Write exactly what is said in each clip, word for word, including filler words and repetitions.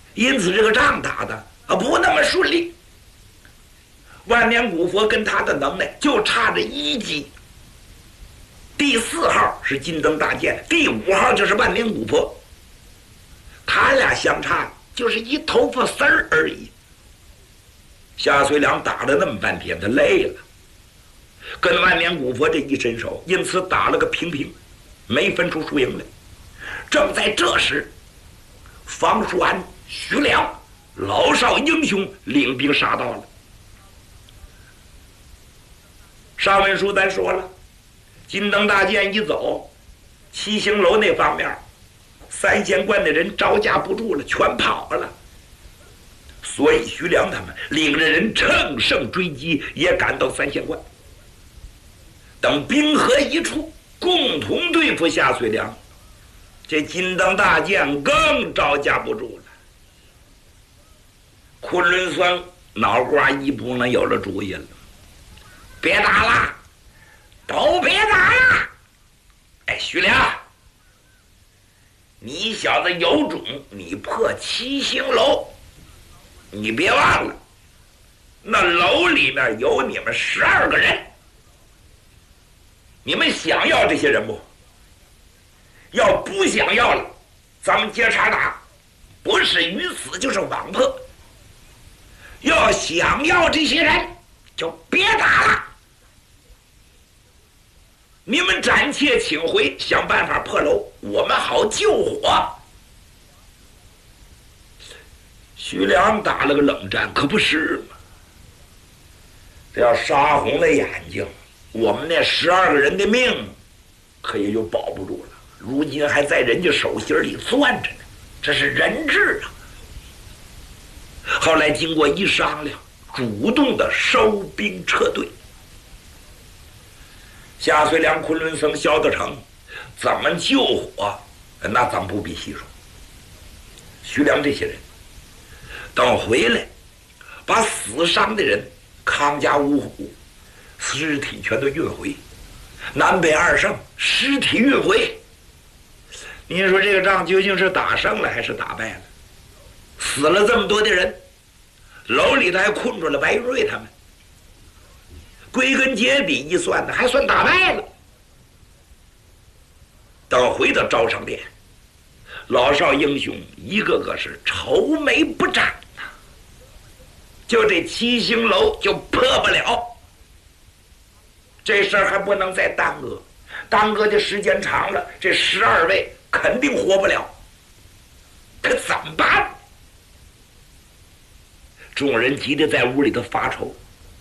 因此这个仗打的啊不那么顺利。万年古佛跟他的能耐就差着一级。第四号是金灯大剑，第五号就是万年古佛，他俩相差就是一头发丝儿而已。夏遂良打了那么半天，他累了，跟万年古佛这一伸手，因此打了个平平，没分出输赢来。正在这时，方叔安、徐良老少英雄领兵杀到了。上文书咱说了，金灯大剑一走，七星楼那方面三仙观的人招架不住了，全跑了。所以徐良他们领着人乘胜追击，也赶到三仙观。等兵合一处，共同对付夏遂良，这金灯大剑更招架不住了。昆仑孙脑瓜一补呢，有了主意了，别打了，都别打了！哎，徐良，你小子有种，你破七星楼，你别忘了，那楼里面有你们十二个人，你们想要这些人不？要不想要了，咱们接茬打，不是鱼死就是网破。要想要这些人，就别打了。你们暂且请回，想办法破楼，我们好救火。徐良打了个冷战，可不是吗？这要杀红了眼睛，我们那十二个人的命可也就保不住了。如今还在人家手心里攥着呢，这是人质啊！后来经过一商量，主动的收兵撤退。夏遂良、昆仑僧、萧德成怎么救火，那咱不必细说。徐良这些人等回来，把死伤的人康家五虎尸体全都运回，南北二圣尸体运回。您说这个仗究竟是打胜了还是打败了？死了这么多的人，楼里头还困住了白云瑞他们，归根结底一算呢，还算打败了。等回到招商殿，老少英雄一个个是愁眉不展呐、啊，就这七星楼就破不了。这事儿还不能再耽搁，耽搁的时间长了，这十二位肯定活不了。可怎么办？众人急得在屋里头发愁。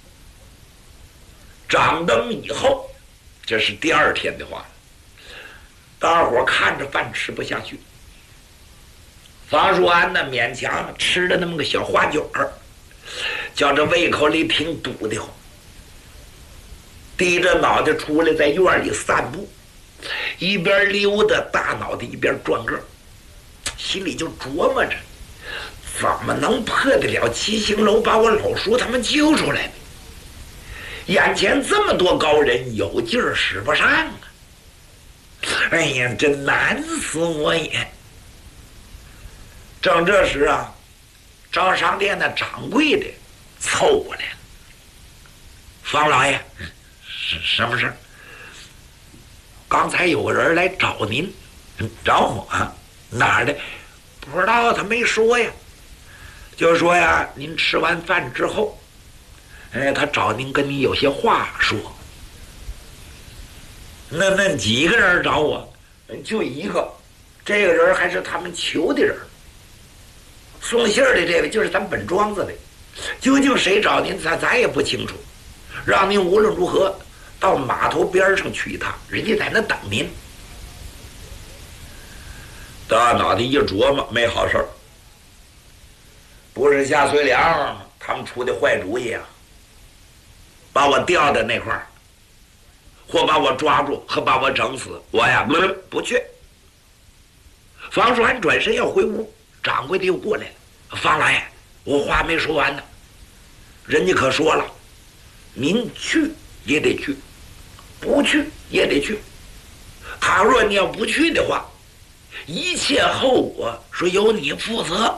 掌灯以后，这是第二天的话，大伙看着饭吃不下去。方叔安呢，勉强吃了那么个小花卷儿，叫这胃口里挺堵的慌，低着脑袋出来在院里散步，一边溜达，大脑袋一边转个，心里就琢磨着，怎么能破得了七星楼，把我老叔他们救出来呢？眼前这么多高人，有劲儿使不上啊！哎呀，真难死我也！正这时啊，招商店的掌柜的凑过来了。方老爷，是什么事？刚才有个人来找您，找我、啊、哪儿的？不知道，他没说呀。就说呀，您吃完饭之后，哎，他找您跟你有些话说。那那几个人找我？就一个，这个人还是他们求的人。送信儿的这位就是咱本庄子的，究竟谁找您，咱咱也不清楚。让您无论如何到码头边上去一趟，人家在那等您。大脑袋一琢磨，没好事儿。不是夏遂良他们出的坏主意啊，把我吊在那块儿，或把我抓住，和把我整死。我呀，不不去。方叔安转身要回屋，掌柜的又过来了。方老爷，我话没说完呢，人家可说了，您去也得去，不去也得去。倘若你要不去的话，一切后果说由你负责。